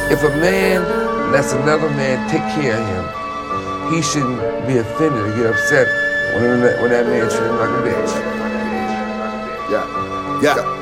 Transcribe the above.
If a man lets another man take care of him, he shouldn't be offended or get upset when that man treats him like a bitch. Yeah.